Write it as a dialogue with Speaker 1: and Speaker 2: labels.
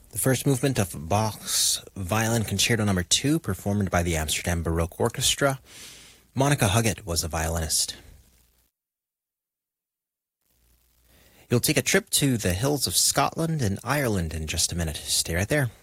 Speaker 1: The first movement of Bach's Violin Concerto No. 2, performed by the Amsterdam Baroque Orchestra. Monica Huggett was a violinist. You'll take a trip to the hills of Scotland and Ireland in just a minute. Stay right there.